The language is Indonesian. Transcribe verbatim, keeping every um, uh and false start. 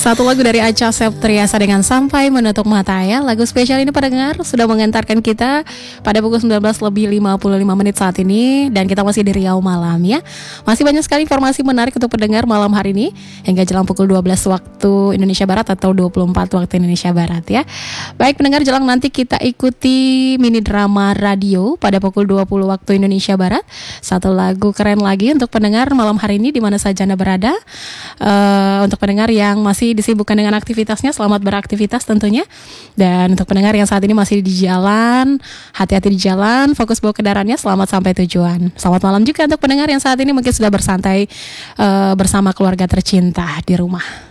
Satu lagu dari Acha Septriasa dengan Sampai Menutup Mata ya. Lagu spesial ini pendengar sudah mengantarkan kita pada pukul sembilan belas lebih lima puluh lima menit saat ini. Dan kita masih di Riau Malam ya. Masih banyak sekali informasi menarik untuk pendengar malam hari ini hingga jelang pukul dua belas waktu Indonesia Barat atau dua puluh empat waktu Indonesia Barat ya. Baik pendengar, jelang nanti kita ikuti mini drama radio pada pukul dua puluh waktu Indonesia Barat. Satu lagu keren lagi untuk pendengar malam hari ini di mana saja Anda berada. Uh, untuk pendengar yang masih disibukkan dengan aktivitasnya, selamat beraktivitas tentunya. Dan untuk pendengar yang saat ini masih di jalan, hati-hati di jalan, fokus bawa kendaraannya, selamat sampai tujuan. Selamat malam juga untuk pendengar yang saat ini mungkin sudah bersantai uh, bersama keluarga tercinta di rumah.